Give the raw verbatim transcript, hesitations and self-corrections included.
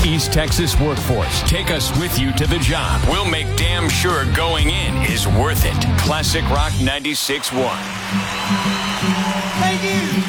East Texas workforce. Take us with you to the job. We'll make damn sure going in is worth it. Classic Rock ninety-six point one. Thank you.